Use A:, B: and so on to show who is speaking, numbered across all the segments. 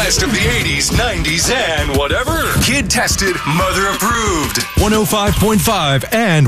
A: best of the 80s, 90s, and whatever. Kid tested, mother approved. 105.5 and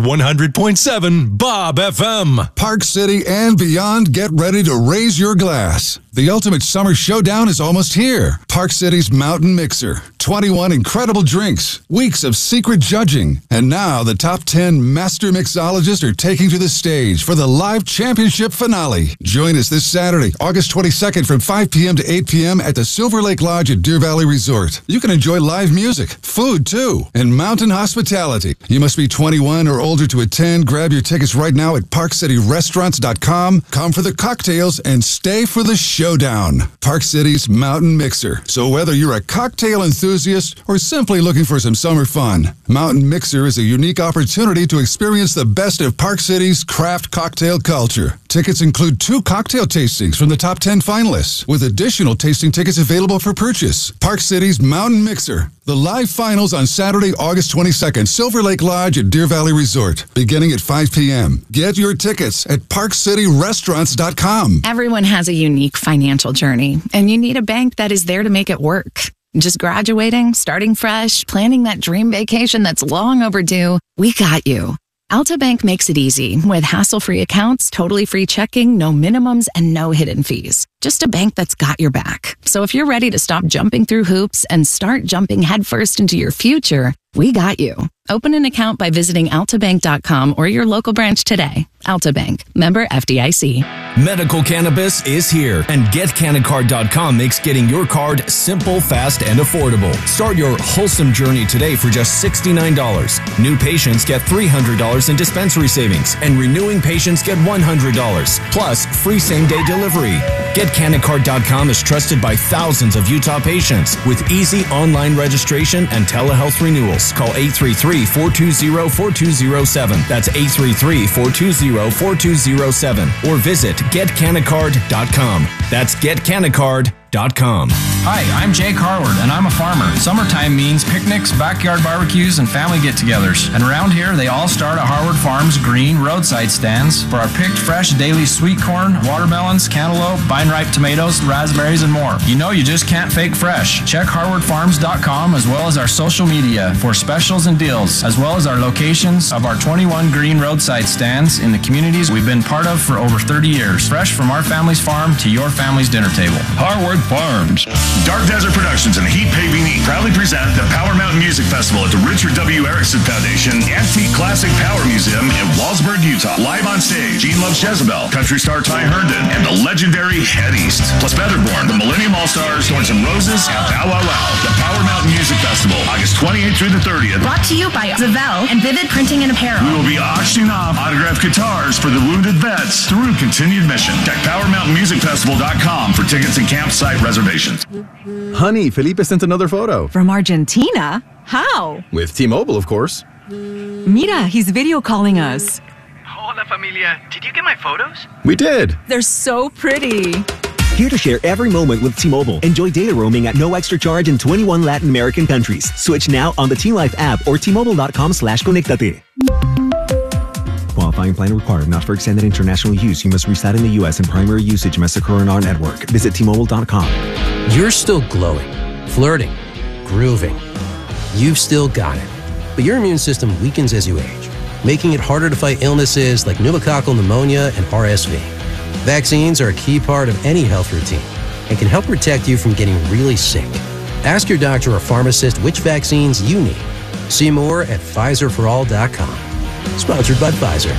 A: 100.7 Bob FM.
B: Park City and beyond, get ready to raise your glass. The ultimate summer showdown is almost here. Park City's Mountain Mixer. 21 incredible drinks, weeks of secret judging, and now the top 10 master mixologists are taking to the stage for the live championship finale. Join us this Saturday, August 22nd from 5 p.m. to 8 p.m. at the Silver Lake Lodge at Deer Valley Resort. You can enjoy live music, food too, and mountain hospitality. You must be 21 or older to attend. Grab your tickets right now at parkcityrestaurants.com. Come for the cocktails and stay for the showdown. Park City's Mountain Mixer. So whether you're a cocktail enthusiast or simply looking for some summer fun, Mountain Mixer is a unique opportunity to experience the best of Park City's craft cocktail culture. Tickets include 2 cocktail tastings from the top 10 finalists, with additional tasting tickets available for purchase. Park City's Mountain Mixer. The live finals on Saturday, August 22nd, Silver Lake Lodge at Deer Valley Resort, beginning at 5 p.m. Get your tickets at parkcityrestaurants.com.
C: Everyone has a unique financial journey, and you need a bank that is there to make it work. Just graduating, starting fresh, planning that dream vacation that's long overdue, we got you. Alta Bank makes it easy with hassle-free accounts, totally free checking, no minimums, and no hidden fees. Just a bank that's got your back. So if you're ready to stop jumping through hoops and start jumping headfirst into your future, we got you. Open an account by visiting altabank.com or your local branch today. Alta Bank, member FDIC.
D: Medical cannabis is here, and GetCannaCard.com makes getting your card simple, fast, and affordable. Start your wholesome journey today for just $69. New patients get $300 in dispensary savings, and renewing patients get $100, plus free same-day delivery. GetCannaCard.com is trusted by thousands of Utah patients with easy online registration and telehealth renewals. Call 833-420-4207. That's 833-420-4207. Or visit GetCannaCard.com. That's GetCannaCard.com.
E: Hi, I'm Jake Harward, and I'm a farmer. Summertime means picnics, backyard barbecues, and family get-togethers. And around here, they all start at Harward Farms green roadside stands for our picked fresh daily sweet corn, watermelons, cantaloupe, vine-ripe tomatoes, raspberries, and more. You know you just can't fake fresh. Check harwardfarms.com as well as our social media for specials and deals, as well as our locations of our 21 green roadside stands in the communities we've been part of for over 30 years. Fresh from our family's farm to your family's dinner table.
F: Harward Farms. Dark Desert Productions and Heat Paving Inc. proudly present the Power Mountain Music Festival at the Richard W. Erickson Foundation Antique Classic Power Museum in Wallsburg, Utah. Live on stage, Gene Loves Jezebel, country star Ty Herndon, and the legendary Head East. Plus Featherborn, the Millennium All-Stars, Thorns and Roses, and Bow Wow Wow. The Power Mountain Music Festival, August 28th through the 30th.
G: Brought to you by Zavel and Vivid Printing and Apparel.
F: We will be auctioning off autographed guitars for the wounded vets through continued mission. Check PowerMountainMusicFestival.com for tickets and campsite reservations.
H: Honey, Felipe sent another photo.
I: From Argentina? How?
H: With T-Mobile, of course.
I: Mira, he's video calling us.
J: Hola, familia. Did you get my photos?
H: We did.
I: They're so pretty.
K: Here to share every moment with T-Mobile. Enjoy data roaming at no extra charge in 21 Latin American countries. Switch now on the T-Life app or T-Mobile.com/conectate. Qualifying plan required. Not for extended international use. You must reside in the U.S. and primary usage must occur on our network. Visit T-Mobile.com.
L: You're still glowing, flirting, grooving. You've still got it. But your immune system weakens as you age, making it harder to fight illnesses like pneumococcal pneumonia and RSV. Vaccines are a key part of any health routine and can help protect you from getting really sick. Ask your doctor or pharmacist which vaccines you need. See more at PfizerForAll.com. Sponsored by Pfizer.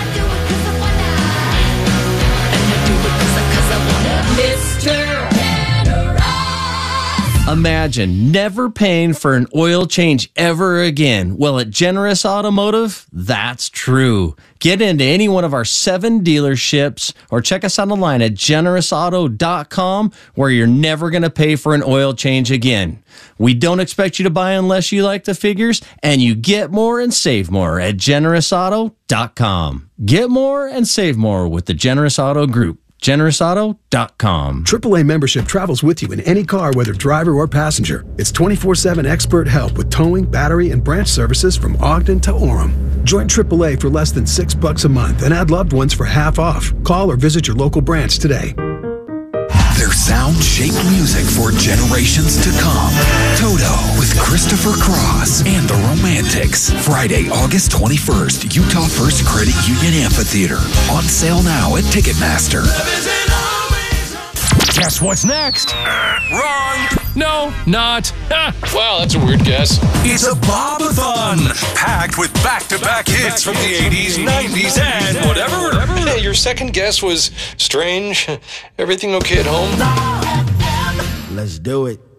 M: Imagine never paying for an oil change ever again. Well, at Generous Automotive, that's true. Get into any one of our 7 dealerships or check us out online at generousauto.com, where you're never going to pay for an oil change again. We don't expect you to buy unless you like the figures, and you get more and save more at generousauto.com. Get more and save more with the Generous Auto Group. GenerousAuto.com.
N: AAA membership travels with you in any car, whether driver or passenger. It's 24/7 expert help with towing, battery, and branch services from Ogden to Orem. Join AAA for less than $6 a month and add loved ones for half off. Call or visit your local branch today.
A: They're
O: sound-shaped music for generations to come. Toto with Christopher Cross and the Romantics. Friday, August 21st, Utah First Credit Union Amphitheater. On sale now at Ticketmaster.
A: Guess what's next?
P: Wrong. No, not. Wow, that's a weird guess.
A: It's a Bob-a-thon, packed with back-to-back hits from the 80s, 90s, and whatever.
P: Hey, your second guess was strange. Everything okay at home?
Q: Let's do it.